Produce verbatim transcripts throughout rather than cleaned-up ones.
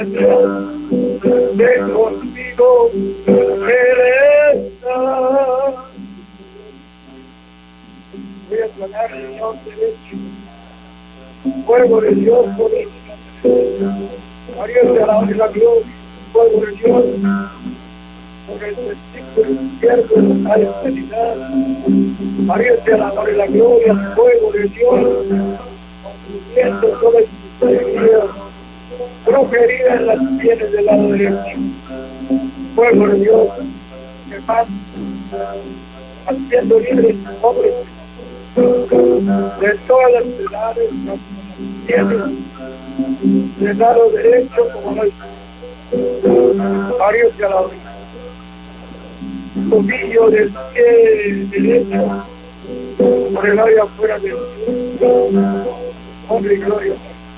de conmigo querer estar. Voy a planear el Señor derecho, fuego de Dios por el María de la honra y la gloria, fuego de Dios por el testigo del infierno de la eternidad. María de la honra y la gloria, fuego de Dios, consumiendo toda injusticia, brujería en las sienes del lado derecho. Fuego de Dios, que más haciendo libres hombres de todas las edades, tienes del lado derecho como no es. María de la honra. Tobillo del pie derecho por el área afuera del hombre y gloria.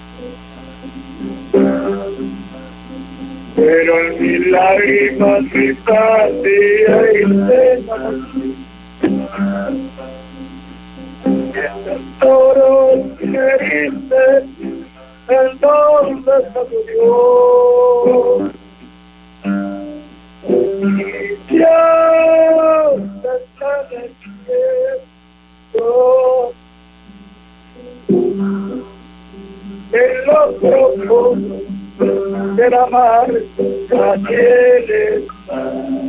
Pero en mis lágrimas mi patria y el toro heriste el don de Santo Dios. Y Dios está en el cielo, en lo profundo de la mar, Daniel está.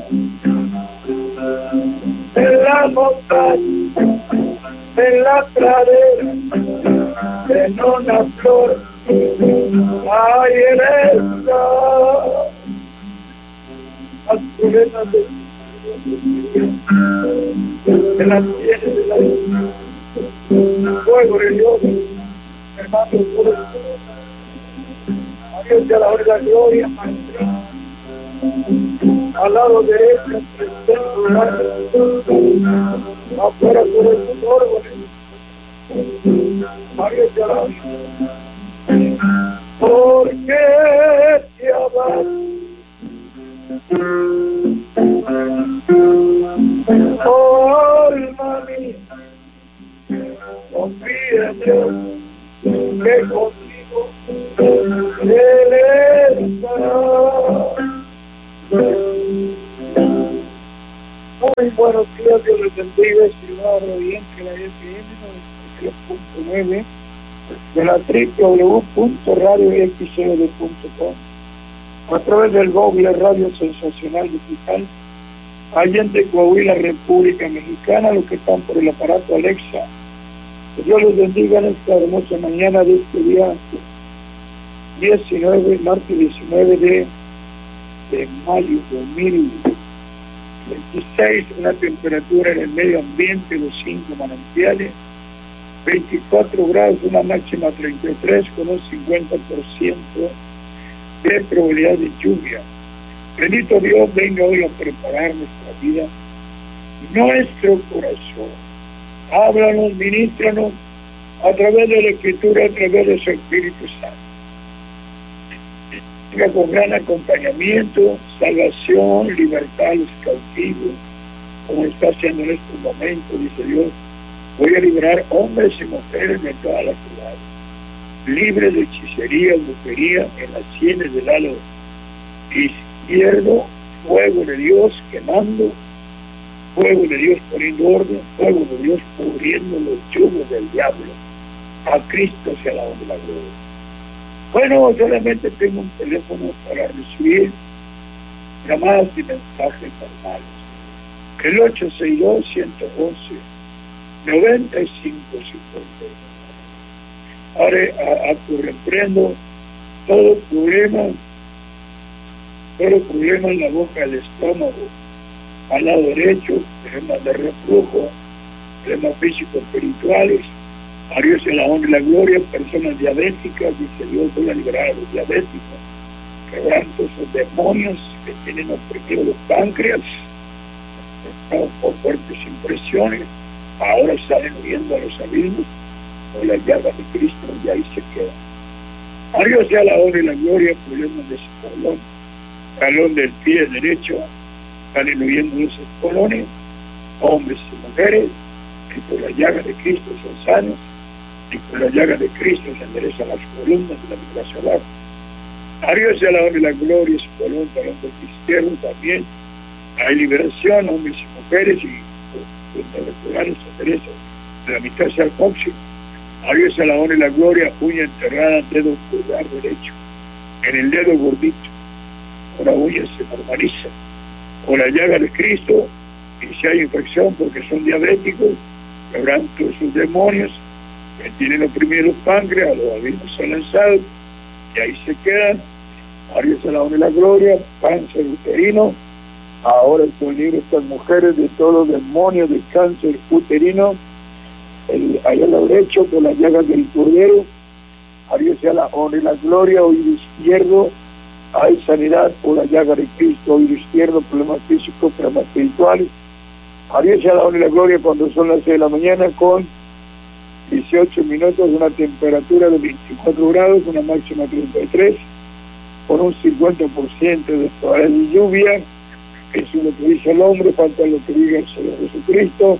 En la montaña, en la pradera, en una flor, ahí él está. Las pruebas de, de las sienes de la vida, fuego de Dios, hermano, a Dios de la hora de la gloria, al lado derecho, afuera por el mundo, a Dios de la hora. ¿Por qué te amas? Oh, alma mía, confía en Dios, que contigo Él estará. Muy buenos días, Dios les bendiga, ciudad radiante, la F M noventa y tres punto nueve de la doble u doble u doble u punto radio x c d punto com, a través del Google Radio Sensacional Digital, Allende, Coahuila, República Mexicana, los que están por el aparato Alexa. Que Dios los bendiga en esta hermosa mañana de este día diecinueve, martes diecinueve de, de mayo de dos mil veintiséis, una temperatura en el medio ambiente de cinco manantiales, veinticuatro grados, una máxima treinta y tres con un cincuenta por ciento de probabilidad de lluvia. Bendito Dios, venga hoy a preparar nuestra vida, nuestro corazón. Háblanos, ministranos a través de la Escritura, a través de su Espíritu Santo. Venga con gran acompañamiento, salvación, libertad a los cautivos, como está haciendo en estos momentos, dice Dios. Voy a liberar hombres y mujeres de todas las ciudades, libres de hechicería, brujería, en las sienes del lado izquierdo, fuego de Dios quemando, fuego de Dios poniendo orden, fuego de Dios cubriendo los yugos del diablo. A Cristo sea la honra y la gloria. Bueno, solamente tengo un teléfono para recibir llamadas y mensajes normales. El ocho seis dos, uno uno uno, nueve cinco cinco nueve. Ahora a, a reprendo todo problema, todo problema en la boca del estómago, al lado derecho, problemas de reflujo, problemas físicos espirituales. A Dios sea la honra y la gloria. Personas diabéticas, dice Dios, voy a liberar a los diabéticos, quebranto esos demonios que tienen oprimido los páncreas, estamos por fuertes impresiones, ahora salen huyendo a los abismos, por la llaga de Cristo, y ahí se quedan. A Dios sea la honra y la gloria. Problemas de espolón, talón del pie derecho, salen huyendo los espolones, hombres y mujeres, que por la llaga de Cristo son sanos, y por la llaga de Cristo se enderezan las columnas de la vibración. A Dios sea la honra y la gloria, su voluntad al hombre cristiano también. Hay liberación, hombres y mujeres, y los Teresa, de la mitad sea el próximo. A Dios sea la honra y la gloria, uña enterrada, dedo pulgar derecho, en el dedo gordito. Una uña se normaliza. O la llaga de Cristo, y si hay infección porque son diabéticos, quebranto sus demonios, que tienen oprimido los páncreas, los abismos son lanzados, y ahí se quedan. A Dios sea la honra y la gloria, cáncer uterino. Ahora estoy libre estas mujeres de todos los demonios de cáncer uterino. El, allá al lado derecho, con las llagas del cordero. A Dios sea la honra y la gloria, oído izquierdo. Hay sanidad por la llaga de Cristo, oído izquierdo, problemas físicos, problemas espirituales. A Dios sea la honra y la gloria cuando son las seis de la mañana con dieciocho minutos, una temperatura de veinticuatro grados, una máxima de treinta y tres, con un cincuenta por ciento de probabilidad de lluvia. Eso es lo que dice el hombre, falta lo que diga el Señor Jesucristo.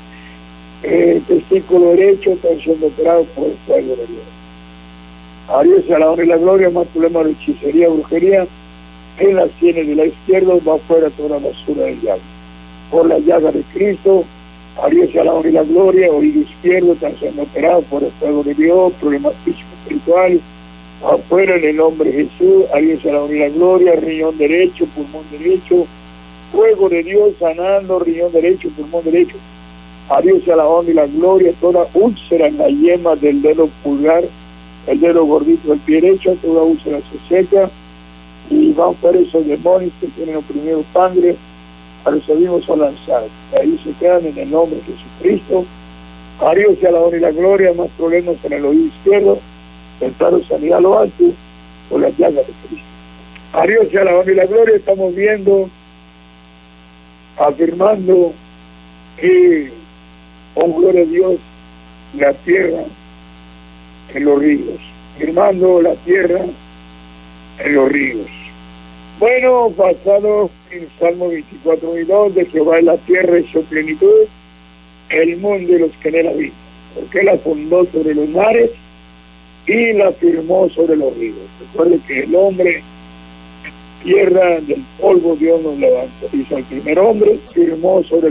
Eh, testículo derecho, están siendo operados por el fuego de Dios. A Dios sea la honra y la gloria, más problemas de hechicería, brujería. En las sienes de la izquierda va fuera toda la basura del diablo. Por la llaga de Cristo, a Dios sea la honra y la gloria, oído izquierdo, están siendo operados por el fuego de Dios, problemas físicos, espirituales. Afuera en el nombre de Jesús, a Dios sea la honra y la gloria, riñón derecho, pulmón derecho, fuego de Dios sanando, riñón derecho, pulmón derecho. A Dios sea la honra y la gloria, toda úlcera en la yema del dedo pulgar, el dedo gordito del pie derecho, toda úlcera se seca, y van por esos demonios que tienen oprimido sangre, a los abismos son lanzados. Ahí se quedan en el nombre de Jesucristo. A Dios sea la honra y la gloria, más problemas en el oído izquierdo, entraron sanidad a lo alto, por las llagas de Cristo. A Dios sea la honra y la gloria, estamos viendo, afirmando que, oh gloria a Dios, la tierra en los ríos, firmando la tierra en los ríos. Bueno, basado en Salmo veinticuatro y dos, de Jehová es la tierra y su plenitud, el mundo y los que en él habitan, porque él la fundó sobre los mares y la firmó sobre los ríos. Recuerde que el hombre, tierra del polvo Dios nos levantó, hizo al primer hombre, firmó sobre